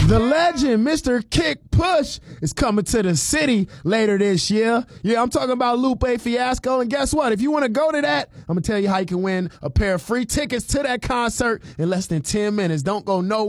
The legend, Mr. Kick Push, is coming to the city later this year. Yeah, I'm talking about Lupe Fiasco. And guess what? If you want to go to that, I'm going to tell you how you can win a pair of free tickets to that concert in less than 10 minutes. Don't go nowhere.